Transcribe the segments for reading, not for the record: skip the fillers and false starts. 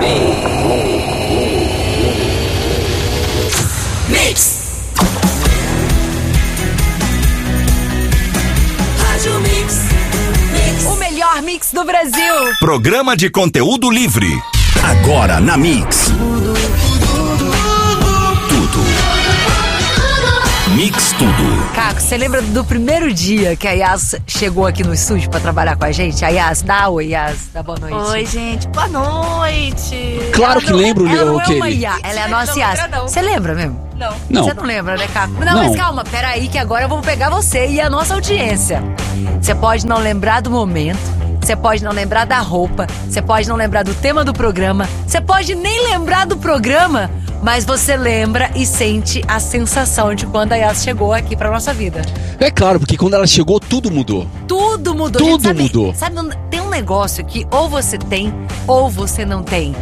Mix. Rádio Mix. O melhor mix do Brasil. Programa de conteúdo livre. Agora na Mix. Tudo. Mix Tudo. Caco, você lembra do primeiro dia que a Yas chegou aqui no estúdio pra trabalhar com a gente? A Yas, dá oi, Yas, dá boa noite. Oi, gente, boa noite. Claro que lembro, ela não é Kelly. uma Yas, ela é a nossa Yas. Você lembra mesmo? Não. Você não lembra, né, Caco? Não, Não. mas calma, peraí que agora eu vou pegar você e a nossa audiência. Você pode não lembrar do momento, você pode não lembrar da roupa, você pode não lembrar do tema do programa, você pode nem lembrar do programa, mas você lembra e sente a sensação de quando a Yas chegou aqui pra nossa vida. É claro, porque quando ela chegou, tudo mudou. Tudo mudou. Tudo Gente, mudou. Sabe, tem um negócio que ou você tem ou você não tem.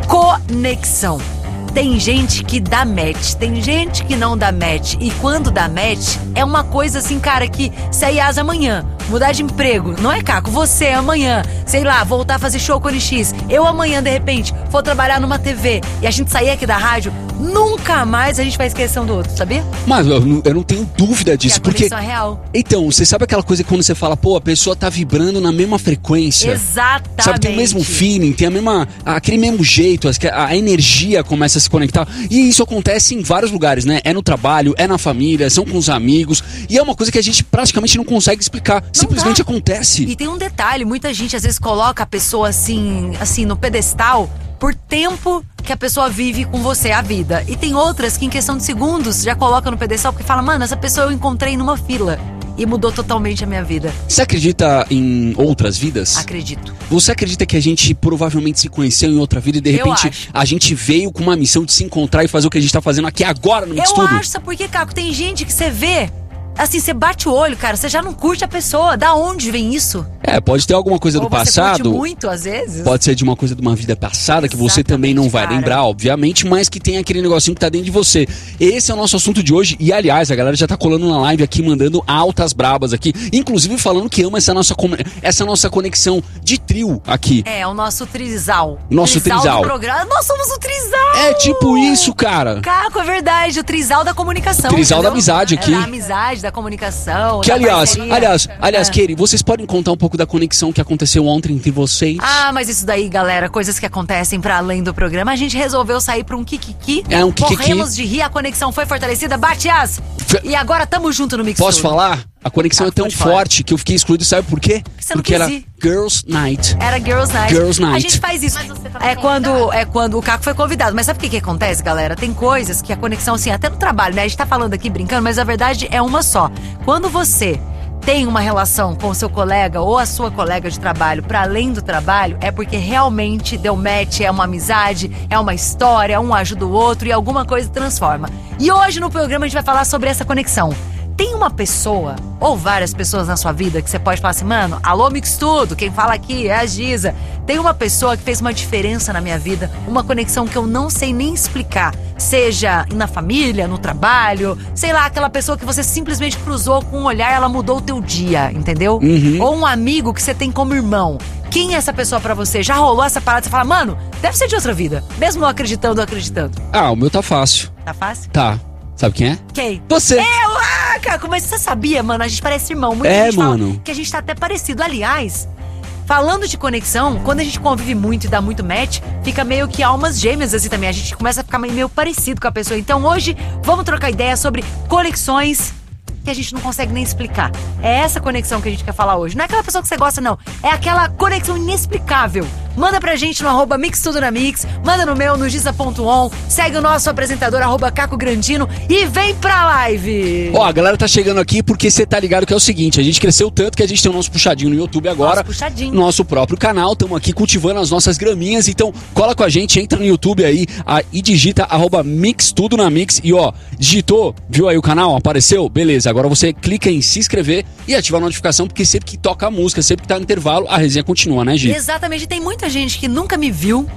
Conexão. Tem gente que dá match, tem gente que não dá match. E quando dá match, é uma coisa assim, cara, que se a Yas amanhã mudar de emprego, não é, Caco? Você amanhã, sei lá, voltar a fazer show com o NX. Eu amanhã, de repente, for trabalhar numa TV e a gente sair aqui da rádio, nunca mais a gente vai esquecer um do outro, sabia? Mas eu não tenho dúvida disso, Que a porque... conexão é real. Então, você sabe aquela coisa quando você fala, pô, a pessoa tá vibrando na mesma frequência? Exatamente. Sabe, tem o mesmo feeling, tem aquele mesmo jeito, a energia começa a se conectar. E isso acontece em vários lugares, né? É no trabalho, é na família, são com os amigos. E é uma coisa que a gente praticamente não consegue explicar. Simplesmente acontece. E tem um detalhe, muita gente às vezes coloca a pessoa assim no pedestal por tempo que a pessoa vive com você a vida. E tem outras que em questão de segundos já coloca no pedestal porque fala, mano, essa pessoa eu encontrei numa fila e mudou totalmente a minha vida. Você acredita em outras vidas? Acredito. Você acredita que a gente provavelmente se conheceu em outra vida e de repente acho. a gente veio com uma missão de se encontrar e fazer o que a gente tá fazendo aqui agora no Mix Eu Tudo? acho, sabe por quê, Caco? Tem gente que você vê, assim, você bate o olho, cara, você já não curte a pessoa. Da onde vem isso? Pode ter alguma coisa Ou do você passado. curte muito, às vezes. Pode ser de uma coisa de uma vida passada que você também não vai cara. lembrar, obviamente, mas que tem aquele negocinho que tá dentro de você. Esse é o nosso assunto de hoje. E, aliás, a galera já tá colando na live aqui, mandando altas brabas aqui. Inclusive falando que ama essa nossa conexão de trio aqui. É, o nosso trisal. Nosso trisal. do programa. Nós somos o trisal! É tipo isso, cara. Caco, é verdade, o trisal da comunicação. O trisal entendeu? da amizade aqui. É, da amizade, da comunicação. Que, da aliás, parceria. Kelly, vocês podem contar um pouco da conexão que aconteceu ontem entre vocês? Ah, mas isso daí, galera, coisas que acontecem pra além do programa. A gente resolveu sair pra um kikiki. É, um kikiki. Morremos de rir, a conexão foi fortalecida. Bate as! E agora tamo junto no Mix Posso Tudo. falar? A conexão é tão pode falar. forte que eu fiquei excluído, sabe por quê? Você não Porque quis era ir. Girls Night. Era Girls Night. Girls Night. A gente faz isso. Mas você tava É convidado. quando o Caco foi convidado. Mas sabe o que acontece, galera? Tem coisas que a conexão, assim, até no trabalho, né? A gente tá falando aqui brincando, mas a verdade é uma só. Quando você tem uma relação com o seu colega ou a sua colega de trabalho para além do trabalho, é porque realmente deu match, é uma amizade, é uma história, um ajuda o outro e alguma coisa transforma. E hoje no programa a gente vai falar sobre essa conexão. Tem uma pessoa, ou várias pessoas na sua vida, que você pode falar assim, mano, alô Mix Tudo, quem fala aqui é a Giza. Tem uma pessoa que fez uma diferença na minha vida, uma conexão que eu não sei nem explicar. Seja na família, no trabalho, sei lá, aquela pessoa que você simplesmente cruzou com um olhar, ela mudou o teu dia, entendeu? Ou um amigo que você tem como irmão. Quem é essa pessoa pra você? Já rolou essa parada? Você fala, mano, deve ser de outra vida. Mesmo não acreditando ou acreditando. Ah, o meu tá fácil. Tá fácil? Tá. Sabe quem é? Quem? Você. Caco, mas você sabia, mano? A gente parece irmão. Muita É, gente fala mano. que a gente tá até parecido. Aliás, falando de conexão, quando a gente convive muito e dá muito match, fica meio que almas gêmeas assim também. A gente começa a ficar meio parecido com a pessoa. Então hoje, vamos trocar ideia sobre conexões que a gente não consegue nem explicar. É essa conexão que a gente quer falar hoje. Não é aquela pessoa que você gosta, não. É aquela conexão inexplicável. Manda pra gente no @mixtudonamix, manda no meu, no giza.on, segue o nosso apresentador, @Caco Grandino e vem pra live! Ó, a galera tá chegando aqui porque você tá ligado que é o seguinte, a gente cresceu tanto que a gente tem o nosso puxadinho no YouTube agora. Nosso puxadinho. Nosso próprio canal, estamos aqui cultivando as nossas graminhas, então cola com a gente, entra no YouTube aí e digita @mixtudonamix e ó, digitou, viu aí o canal, apareceu? Beleza, agora você clica em se inscrever e ativa a notificação, porque sempre que toca a música, sempre que tá no intervalo, a resenha continua, né, Gi? Exatamente, tem muita gente que nunca me viu,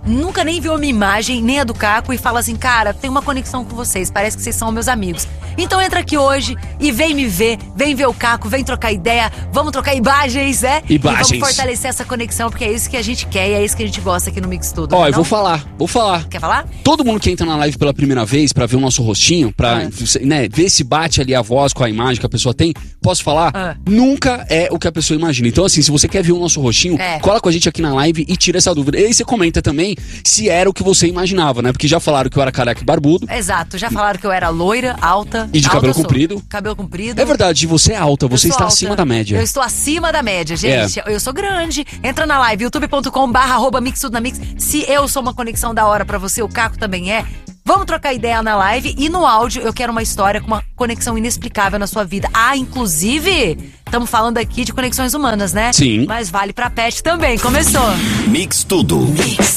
nunca nem viu a minha imagem, nem a do Caco, e fala assim, cara, tem uma conexão com vocês, parece que vocês são meus amigos. Então entra aqui hoje e vem me ver, vem ver o Caco, vem trocar ideia, vamos trocar imagens, né? Imagens. E vamos fortalecer essa conexão, porque é isso que a gente quer e é isso que a gente gosta aqui no Mix Tudo. Ó, não? eu vou falar. Quer falar? Todo mundo que entra na live pela primeira vez pra ver o nosso rostinho, pra né, ver se bate ali a voz com a imagem que a pessoa tem, posso falar? Nunca é o que a pessoa imagina. Então assim, se você quer ver o nosso rostinho, cola com a gente aqui na live e tira essa dúvida. E aí você comenta também se era o que você imaginava, né? Porque já falaram que eu era careca e barbudo. Exato, já falaram que eu era loira, alta. E de cabelo sou. comprido. Cabelo comprido. É verdade, você é alta, você Eu sou está alta. acima da média. Eu estou acima da média, gente. Eu sou grande. Entra na live, youtube.com/mixtudonamix. Se eu sou uma conexão da hora pra você, o Caco também é. Vamos trocar ideia na live e no áudio eu quero uma história com uma conexão inexplicável na sua vida. Ah, inclusive, estamos falando aqui de conexões humanas, né? Sim. Mas vale pra pet também. Começou. Mix Tudo. Mix.